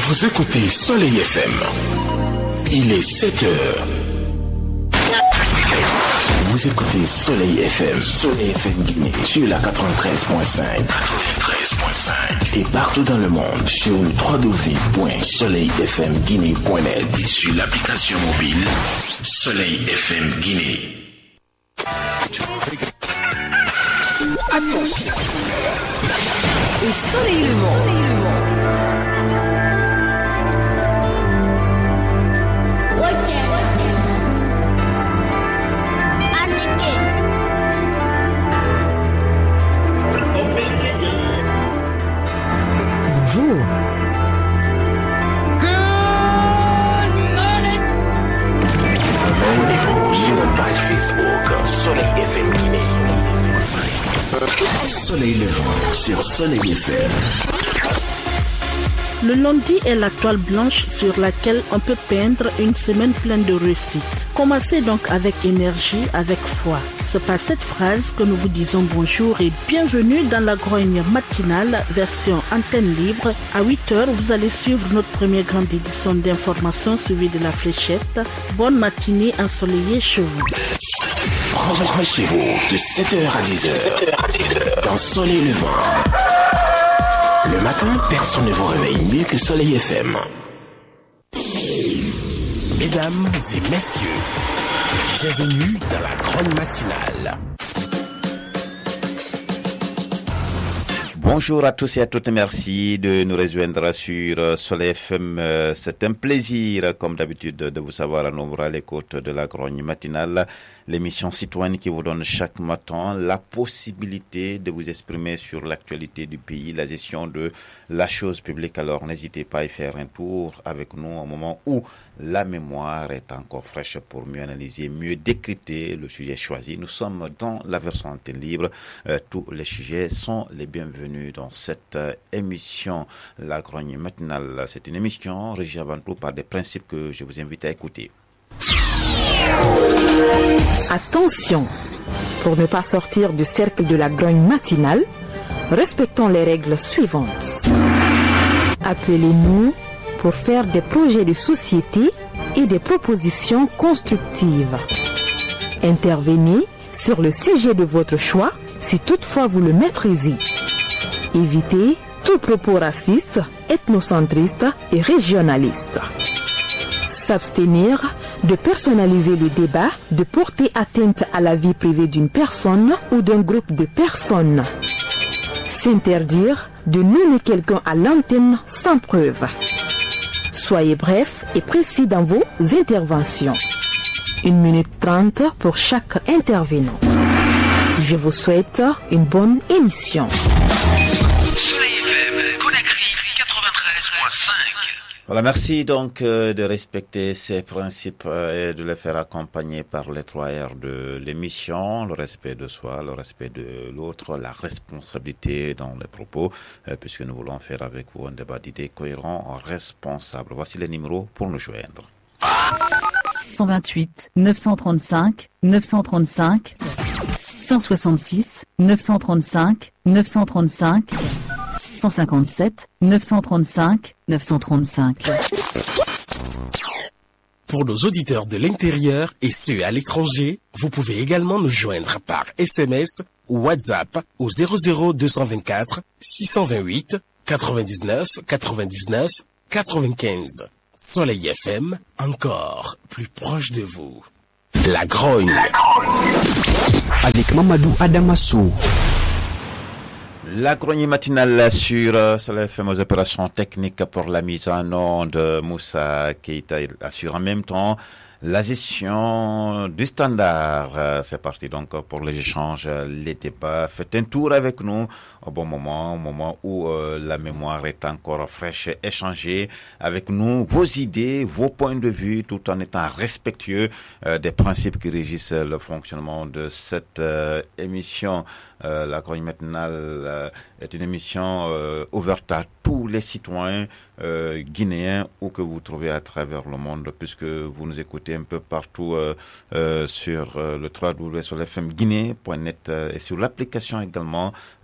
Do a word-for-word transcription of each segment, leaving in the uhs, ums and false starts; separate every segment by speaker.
Speaker 1: Vous écoutez Soleil F M. Il est sept heures. Vous écoutez Soleil F M, Soleil F M Guinée, sur la quatre-vingt-treize virgule cinq. quatre-vingt-treize virgule cinq. Et partout dans le monde, sur le w w w point soleil f m guinée point net et sur l'application mobile Soleil F M Guinée. Attention.
Speaker 2: Au soleil levant.
Speaker 3: Bonjour.
Speaker 1: Abonnez-vous sur notre page Facebook Soleil F M Guinée. Soleil levant sur Soleil F M.
Speaker 4: Le lundi est la toile blanche sur laquelle on peut peindre une semaine pleine de réussite. Commencez donc avec énergie, avec foi. C'est par cette phrase que nous vous disons bonjour et bienvenue dans la grogne matinale, version antenne libre. À huit heures, vous allez suivre notre première grande édition d'information suivie de la fléchette. Bonne matinée ensoleillée chez vous.
Speaker 1: Branchez-vous de sept heures à dix heures dans Soleil levant. Le matin, personne ne vous réveille mieux que Soleil F M. Mesdames et messieurs, bienvenue dans la grande matinale.
Speaker 5: Bonjour à tous et à toutes, merci de nous rejoindre sur Soleil F M. C'est un plaisir, comme d'habitude, de vous savoir à nombre à l'écoute de la grogne matinale, l'émission citoyenne qui vous donne chaque matin la possibilité de vous exprimer sur l'actualité du pays, la gestion de la chose publique. Alors n'hésitez pas à y faire un tour avec nous au moment où la mémoire est encore fraîche pour mieux analyser, mieux décrypter le sujet choisi. Nous sommes dans la version antenne libre. Euh, tous les sujets sont les bienvenus dans cette euh, émission. La grogne matinale, c'est une émission régie avant tout par des principes que je vous invite à écouter.
Speaker 3: Attention, pour ne pas sortir du cercle de la grogne matinale, respectons les règles suivantes. Appelez-nous pour faire des projets de société et des propositions constructives. Intervenez sur le sujet de votre choix si toutefois vous le maîtrisez. Évitez tout propos raciste, ethnocentriste et régionaliste. S'abstenir de personnaliser le débat, de porter atteinte à la vie privée d'une personne ou d'un groupe de personnes. S'interdire de nommer quelqu'un à l'antenne sans preuve. Soyez bref et précis dans vos interventions. Une minute trente pour chaque intervenant. Je vous souhaite une bonne émission.
Speaker 1: Soleil F M, Conakry quatre-vingt-treize virgule cinq.
Speaker 5: Voilà, merci donc euh, de respecter ces principes euh, et de les faire accompagner par les trois R de l'émission, le respect de soi, le respect de l'autre, la responsabilité dans les propos, euh, puisque nous voulons faire avec vous un débat d'idées cohérent, responsable. Voici les numéros pour nous joindre.
Speaker 6: six cent vingt-huit, neuf cent trente-cinq, neuf cent trente-cinq, six cent soixante-six, neuf cent trente-cinq, neuf cent trente-cinq, six cent cinquante-sept, neuf cent trente-cinq, neuf cent trente-cinq.
Speaker 1: Pour nos auditeurs de l'intérieur et ceux à l'étranger, vous pouvez également nous joindre par S M S ou WhatsApp au zéro zéro deux cent vingt-quatre, six cent vingt-huit, quatre-vingt-dix-neuf, quatre-vingt-dix-neuf, quatre-vingt-quinze. Soleil F M, encore plus proche de vous. La grogne.
Speaker 7: Avec Mamadou Adamassou.
Speaker 5: La grogne matinale sur euh, Soleil F M aux opérations techniques pour la mise en onde. Moussa Keita assure en même temps la gestion du standard. Euh, c'est parti donc pour les échanges, les débats. Faites un tour avec nous au bon moment, au moment où euh, la mémoire est encore fraîche. Échangez avec nous vos idées, vos points de vue, tout en étant respectueux euh, des principes qui régissent le fonctionnement de cette euh, émission. Euh, la grogne matinale euh, est une émission euh, ouverte à tous les citoyens euh, guinéens où que vous trouvez à travers le monde, puisque vous nous écoutez un peu partout euh, euh, sur euh, le w w w point soleil f m guinée point net euh, et sur l'application également euh, Soleil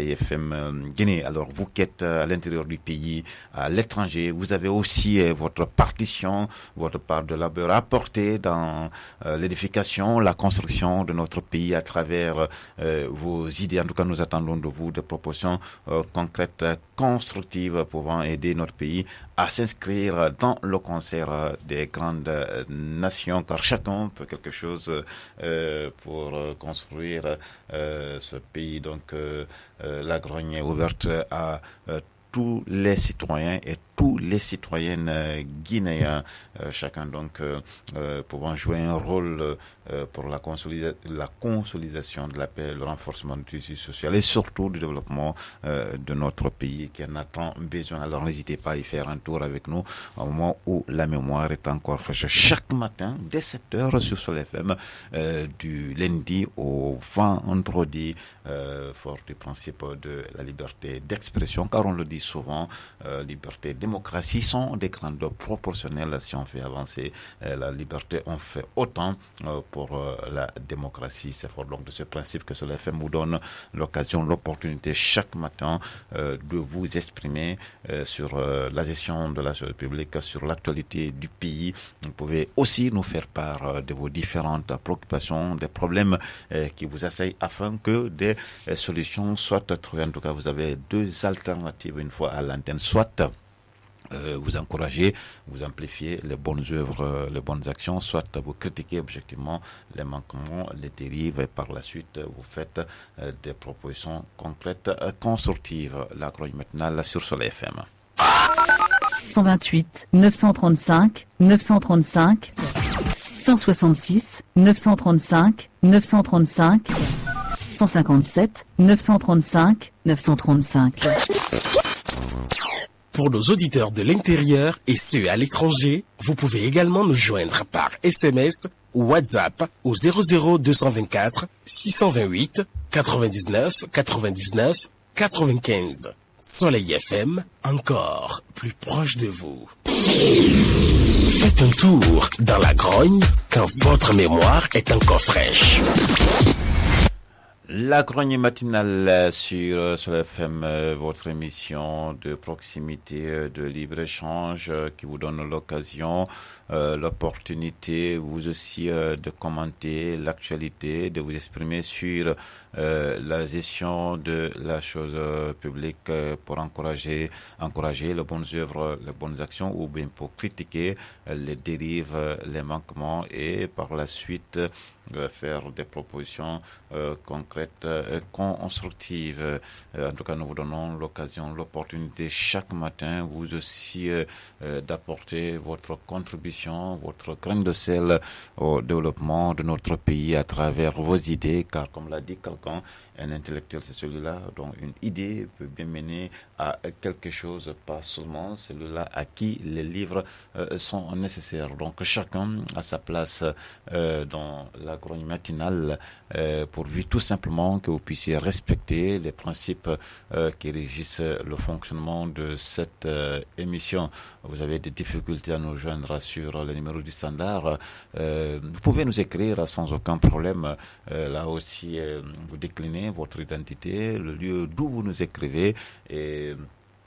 Speaker 5: Soleil F M euh, Guinée. Alors, vous qui êtes à l'intérieur du pays, à l'étranger, vous avez aussi euh, votre partition, votre part de labeur apportée dans euh, l'édification, la construction de notre pays à travers euh, vos idées. En tout cas, nous attendons de vous des propositions euh, concrètes, constructives, pouvant aider notre pays à s'inscrire dans le concert des grandes nations, car chacun peut quelque chose euh, pour construire euh, ce pays. Donc, euh, euh, la grogne est ouverte à euh, tous les citoyens et tous les citoyennes euh, guinéens, euh, chacun donc euh, euh, pouvant jouer un rôle euh, pour la, consolida- la consolidation de la paix, le renforcement du tissu social et surtout du développement euh, de notre pays qui en a tant besoin. Alors n'hésitez pas à y faire un tour avec nous au moment où la mémoire est encore fraîche. Chaque matin, dès sept heures sur Soleil F M, euh, du lundi au vendredi, euh, fort du principe de la liberté d'expression, car on le dit souvent, euh, liberté démocratie sont des grandes proportionnelles. Si on fait avancer euh, la liberté, on fait autant euh, pour euh, la démocratie. C'est fort donc de ce principe que Soleil F M vous donne l'occasion, l'opportunité chaque matin euh, de vous exprimer euh, sur euh, la gestion de la chose publique, sur l'actualité du pays. Vous pouvez aussi nous faire part euh, de vos différentes préoccupations, des problèmes euh, qui vous assaillent afin que des euh, solutions soient trouvées. En tout cas, vous avez deux alternatives une fois à l'antenne. Soit Euh, vous encouragez, vous amplifiez les bonnes œuvres, euh, les bonnes actions, soit vous critiquez objectivement les manquements, les dérives, et par la suite vous faites euh, des propositions concrètes, euh, constructives. La grogne maintenant sur Soleil F M.
Speaker 6: six cent vingt-huit, neuf cent trente-cinq, neuf cent trente-cinq, six cent soixante-six, neuf cent trente-cinq, neuf cent trente-cinq, six cent cinquante-sept, neuf cent trente-cinq, neuf cent trente-cinq.
Speaker 1: Pour nos auditeurs de l'intérieur et ceux à l'étranger, vous pouvez également nous joindre par S M S ou WhatsApp au zéro zéro deux cent vingt-quatre six cent vingt-huit quatre-vingt-dix-neuf quatre-vingt-dix-neuf quatre-vingt-quinze. Soleil F M, encore plus proche de vous. Faites un tour dans la grogne quand votre mémoire est encore fraîche.
Speaker 5: La grogne matinale sur Soleil F M, euh, votre émission de proximité, euh, de libre-échange euh, qui vous donne l'occasion, euh, l'opportunité, vous aussi, euh, de commenter l'actualité, de vous exprimer sur euh, la gestion de la chose euh, publique euh, pour encourager, encourager les bonnes œuvres, les bonnes actions ou bien pour critiquer euh, les dérives, euh, les manquements et par la suite euh, faire des propositions euh, concrètes et constructives. Euh, en tout cas, nous vous donnons l'occasion, l'opportunité chaque matin, vous aussi, euh, euh, d'apporter votre contribution, votre grain de sel au développement de notre pays à travers vos idées, car comme l'a dit quelqu'un, un intellectuel, c'est celui-là dont une idée peut bien mener à quelque chose, pas seulement celui-là à qui les livres euh, sont nécessaires. Donc chacun a sa place euh, dans la grogne matinale, euh, pourvu tout simplement que vous puissiez respecter les principes euh, qui régissent le fonctionnement de cette euh, émission. Vous avez des difficultés à nous joindre sur le numéro du standard. Euh, vous pouvez nous écrire sans aucun problème. Euh, là aussi, euh, vous déclinez votre identité, le lieu d'où vous nous écrivez et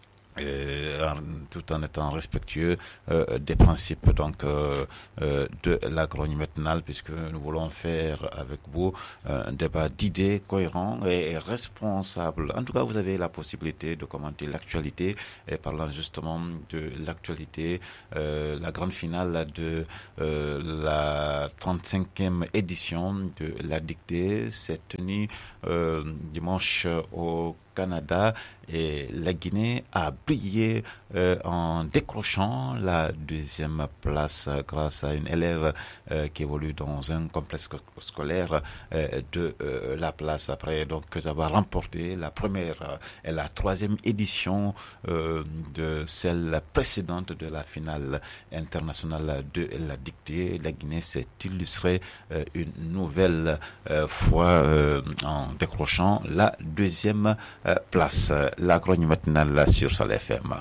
Speaker 5: Euh, tout en étant respectueux euh, des principes donc euh, euh, de la grogne matinale, puisque nous voulons faire avec vous euh, un débat d'idées cohérent et responsable. En tout cas, vous avez la possibilité de commenter l'actualité et parlant justement de l'actualité, euh, la grande finale de euh, la trente-cinquième édition de la dictée s'est tenue euh, dimanche au Canada et la Guinée a brillé euh, en décrochant la deuxième place grâce à une élève euh, qui évolue dans un complexe scolaire euh, de euh, la place après donc avoir remporté la première et la troisième édition euh, de celle précédente de la finale internationale de la dictée. La Guinée s'est illustrée euh, une nouvelle euh, fois euh, en décrochant la deuxième euh, place. La grogne matinale sur Soleil F M.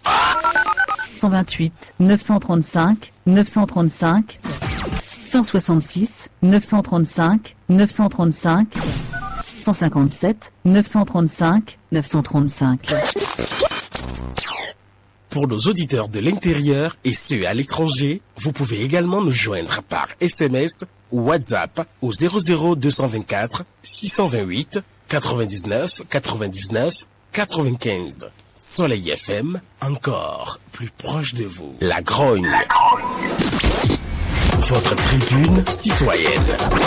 Speaker 6: six cent vingt-huit, neuf cent trente-cinq, neuf cent trente-cinq, six cent soixante-six, neuf cent trente-cinq, neuf cent trente-cinq, six cent cinquante-sept, neuf cent trente-cinq, neuf cent trente-cinq.
Speaker 1: Pour nos auditeurs de l'intérieur et ceux à l'étranger, vous pouvez également nous joindre par S M S ou WhatsApp au zéro zéro deux cent vingt-quatre six cent vingt-huit quatre-vingt-dix-neuf quatre-vingt-dix-neuf quatre-vingt-quinze. Soleil F M, encore plus proche de vous. La Grogne. Votre tribune citoyenne.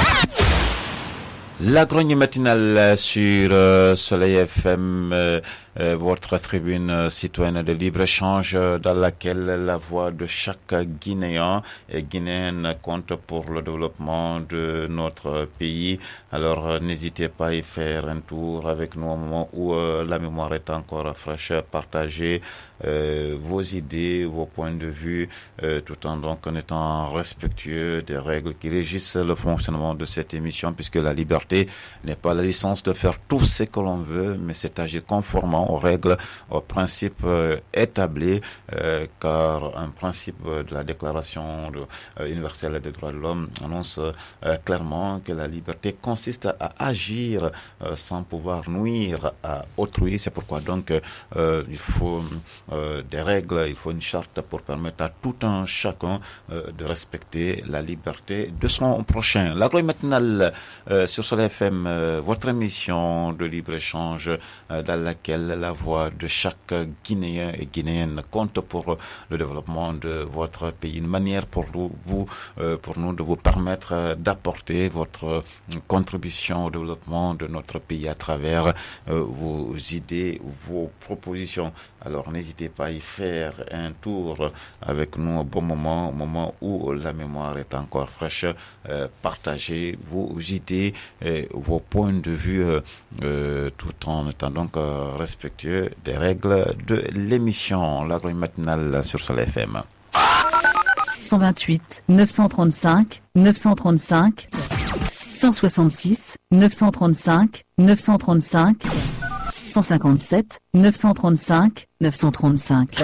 Speaker 5: La grogne matinale sur euh, Soleil F M, euh, euh, votre tribune euh, citoyenne de libre-échange euh, dans laquelle la voix de chaque Guinéen et Guinéenne compte pour le développement de notre pays. Alors euh, n'hésitez pas à y faire un tour avec nous au moment où euh, la mémoire est encore fraîche. Partagez euh, vos idées, vos points de vue, euh, tout en donc en étant respectueux des règles qui régissent le fonctionnement de cette émission, puisque la liberté n'est pas la licence de faire tout ce que l'on veut, mais c'est agir conformément aux règles, aux principes euh, établis, euh, car un principe de la Déclaration de, euh, universelle des droits de l'homme annonce euh, clairement que la liberté consiste à agir euh, sans pouvoir nuire à autrui. C'est pourquoi donc euh, il faut euh, des règles, il faut une charte pour permettre à tout un chacun euh, de respecter la liberté de son prochain. La grogne matinale euh, sur Soleil F M, euh, votre émission de libre-échange euh, dans laquelle la voix de chaque Guinéen et Guinéenne compte pour le développement de votre pays. Une manière pour nous, vous, euh, pour nous de vous permettre euh, d'apporter votre euh, contribution au développement de notre pays à travers euh, vos idées, vos propositions. Alors n'hésitez pas à y faire un tour avec nous au bon moment, au moment où la mémoire est encore fraîche. Euh, partagez vos idées, et vos points de vue, euh, euh, tout en étant donc euh, respectueux des règles de l'émission. La grogne matinale sur Soleil F M.
Speaker 6: six cent vingt-huit, neuf cent trente-cinq, neuf cent trente-cinq, six cent soixante-six, neuf cent trente-cinq, neuf cent trente-cinq, six cent cinquante-sept, neuf cent trente-cinq, neuf cent trente-cinq.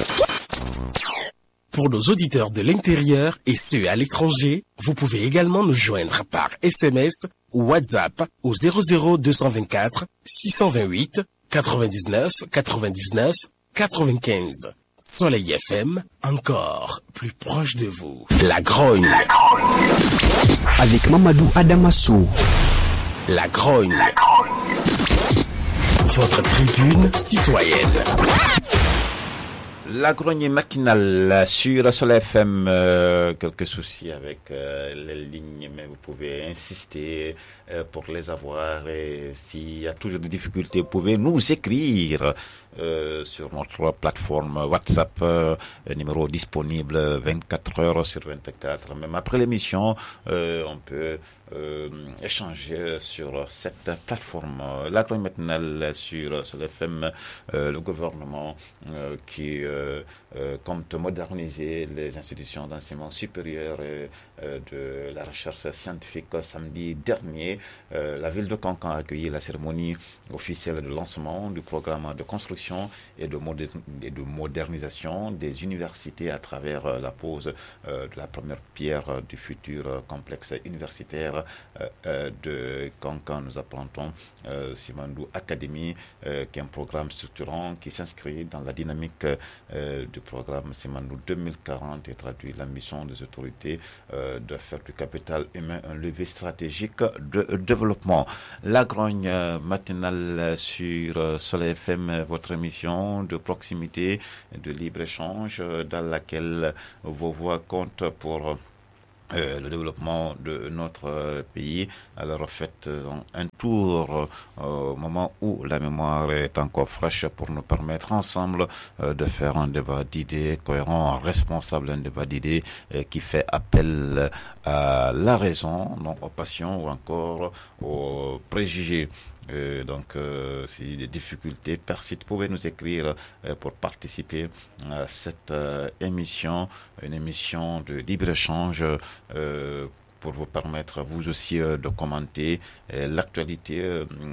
Speaker 1: Pour nos auditeurs de l'intérieur et ceux à l'étranger, vous pouvez également nous joindre par S M S ou WhatsApp au zéro zéro deux cent vingt-quatre six cent vingt-huit quatre-vingt-dix-neuf quatre-vingt-dix-neuf quatre-vingt-quinze. Soleil F M, encore plus proche de vous. La Grogne.
Speaker 7: Avec Mamadou Adamassou.
Speaker 1: La Grogne. Votre tribune citoyenne.
Speaker 5: La grogne matinale sur Soleil F M, euh, quelques soucis avec euh, les lignes, mais vous pouvez insister euh, pour les avoir. Et s'il y a toujours des difficultés, vous pouvez nous écrire euh, sur notre plateforme WhatsApp, euh, numéro disponible vingt-quatre heures sur vingt-quatre. Même après l'émission, euh, on peut euh, échanger sur cette plateforme. La grogne matinale sur Soleil F M, euh, le gouvernement euh, qui euh, Euh, euh, compte moderniser les institutions d'enseignement supérieur et euh, de la recherche scientifique. Samedi dernier, euh, la ville de Cancan a accueilli la cérémonie officielle de lancement du programme de construction et de, moder- et de modernisation des universités à travers euh, la pose euh, de la première pierre du futur euh, complexe universitaire euh, euh, de Cancan. Nous apprentons euh, Simandou Academy, euh, qui est un programme structurant qui s'inscrit dans la dynamique euh, Euh, du programme Simandou deux mille quarante et traduit l'ambition des autorités euh, de faire du capital humain un levier stratégique de euh, développement. La grogne euh, matinale sur euh, Soleil F M, votre émission de proximité, de libre-échange, euh, dans laquelle vos voix comptent pour euh, Euh, le développement de notre euh, pays. Alors faites euh, un tour euh, au moment où la mémoire est encore fraîche pour nous permettre ensemble euh, de faire un débat d'idées cohérent, responsable, un débat d'idées euh, qui fait appel à la raison, non aux passions ou encore aux préjugés. Euh, donc, euh, si des difficultés persistent, vous pouvez nous écrire euh, pour participer à cette euh, émission, une émission de libre-échange euh, pour vous permettre, vous aussi, euh, de commenter euh, l'actualité euh,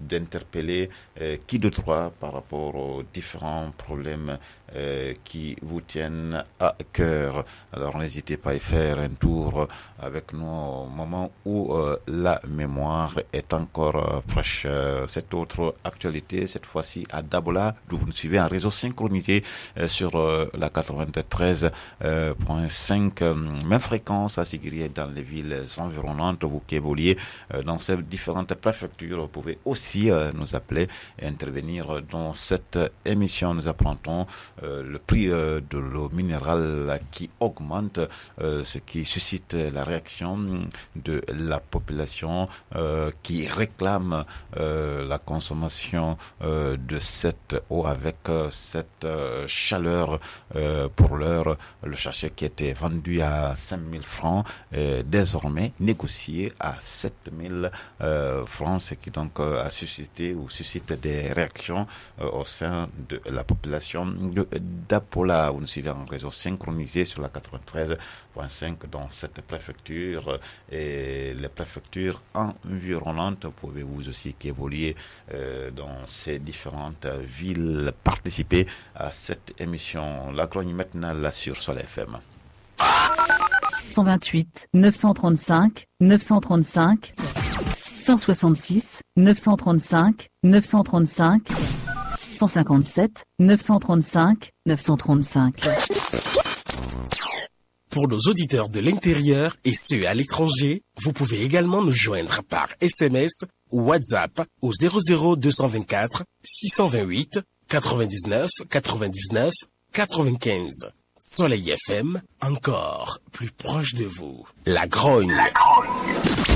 Speaker 5: d'interpeller euh, qui de droit par rapport aux différents problèmes euh, qui vous tiennent à cœur. Alors n'hésitez pas à y faire un tour avec nous au moment où euh, la mémoire est encore euh, fraîche. Euh, cette autre actualité, cette fois-ci à Dabola, d'où vous nous suivez en réseau synchronisé euh, sur euh, la quatre-vingt-treize virgule cinq, euh, même fréquence à Sigiri dans les villes environnantes. Vous qui évoluez euh, dans ces différentes préfectures, vous pouvez aussi euh, nous appeler et intervenir dans cette émission. Nous apprendrons euh, le prix euh, de l'eau minérale qui augmente, euh, ce qui suscite la réaction de la population euh, qui réclame euh, la consommation euh, de cette eau avec euh, cette euh, chaleur. Euh, pour l'heure, le sachet qui était vendu à cinq mille francs est désormais négocié à sept mille euh, francs, ce qui donc euh, a suscité ou suscite des réactions euh, au sein de la population de d'Apola. Vous nous suivez en réseau synchronisé sur la quatre-vingt-treize virgule cinq dans cette préfecture et les préfectures environnantes. Vous pouvez vous aussi qui évoluer euh, dans ces différentes villes participer à cette émission. La chronique maintenant là sur Soleil F M.
Speaker 6: six cent vingt-huit, neuf cent trente-cinq, neuf cent trente-cinq, six cent soixante-six, neuf cent trente-cinq, neuf cent trente-cinq, six cent cinquante-sept, neuf cent trente-cinq, neuf cent trente-cinq.
Speaker 1: Pour nos auditeurs de l'intérieur et ceux à l'étranger, vous pouvez également nous joindre par S M S ou WhatsApp au zéro zéro deux cent vingt-quatre six cent vingt-huit quatre-vingt-dix-neuf quatre-vingt-dix-neuf quatre-vingt-quinze. Soleil F M, encore plus proche de vous. La grogne. La grogne.